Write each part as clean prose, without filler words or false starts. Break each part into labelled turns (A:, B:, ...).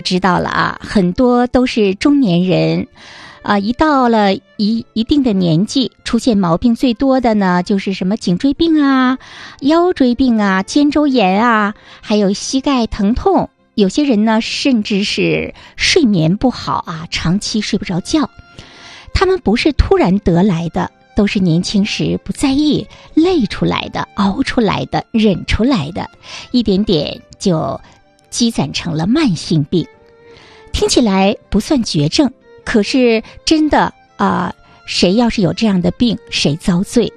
A: 知道了啊，很多都是中年人一到了一定的年纪，出现毛病最多的呢，就是什么颈椎病啊、腰椎病啊、肩周炎啊，还有膝盖疼痛。有些人呢，甚至是睡眠不好啊，长期睡不着觉。他们不是突然得来的，都是年轻时不在意、累出来的、熬出来的、忍出来的，一点点就积攒成了慢性病。听起来不算绝症，可是真的谁要是有这样的病，谁遭罪。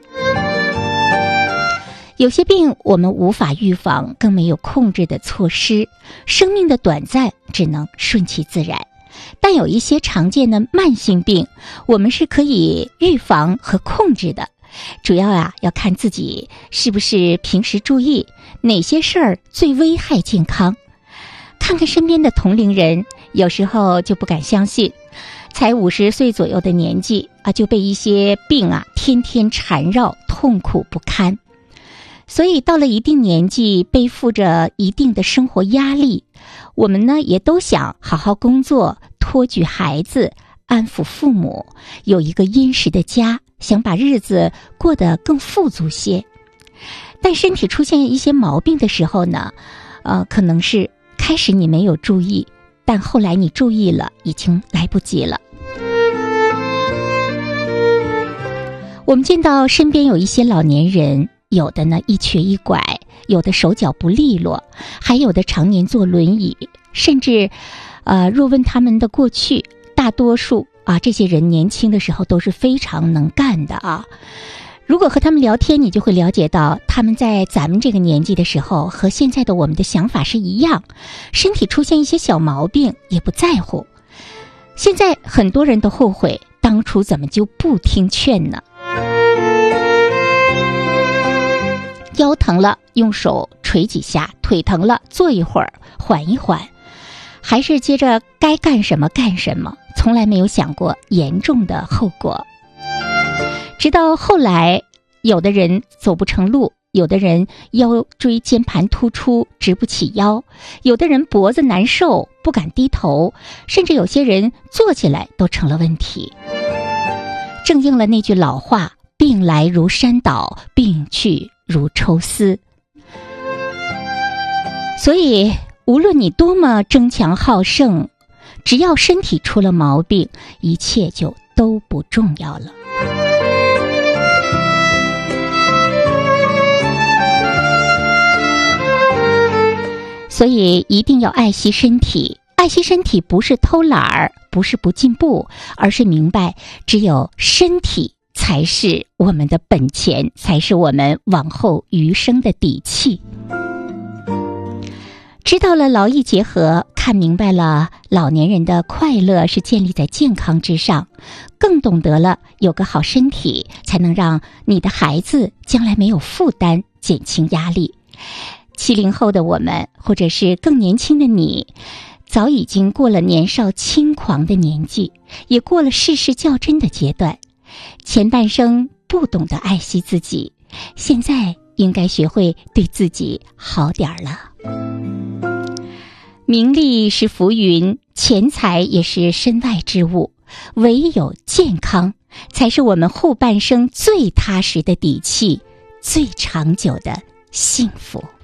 A: 有些病我们无法预防，更没有控制的措施，生命的短暂只能顺其自然。但有一些常见的慢性病，我们是可以预防和控制的。主要要看自己是不是平时注意哪些事儿最危害健康。看看身边的同龄人，有时候就不敢相信，才50岁左右的年纪就被一些病天天缠绕，痛苦不堪。所以到了一定年纪，背负着一定的生活压力，我们呢也都想好好工作，托举孩子，安抚父母，有一个殷实的家，想把日子过得更富足些。但身体出现一些毛病的时候呢，可能是开始你没有注意，但后来你注意了，已经来不及了。我们见到身边有一些老年人，有的呢一瘸一拐，有的手脚不利落，还有的常年坐轮椅，甚至若问他们的过去，大多数这些人年轻的时候都是非常能干的如果和他们聊天，你就会了解到他们在咱们这个年纪的时候和现在的我们的想法是一样，身体出现一些小毛病也不在乎。现在很多人都后悔当初怎么就不听劝呢？腰疼了用手捶几下，腿疼了坐一会儿缓一缓，还是接着该干什么干什么，从来没有想过严重的后果。直到后来，有的人走不成路，有的人腰椎间盘突出直不起腰，有的人脖子难受不敢低头，甚至有些人坐起来都成了问题。正应了那句老话，病来如山倒，病去如抽丝。所以无论你多么争强好胜，只要身体出了毛病，一切就都不重要了。所以一定要爱惜身体，爱惜身体不是偷懒儿，不是不进步，而是明白只有身体才是我们的本钱，才是我们往后余生的底气。知道了劳逸结合，看明白了老年人的快乐是建立在健康之上，更懂得了有个好身体才能让你的孩子将来没有负担，减轻压力。70后的我们，或者是更年轻的你，早已经过了年少轻狂的年纪，也过了事事较真的阶段。前半生不懂得爱惜自己，现在应该学会对自己好点儿了。名利是浮云，钱财也是身外之物，唯有健康才是我们后半生最踏实的底气，最长久的幸福。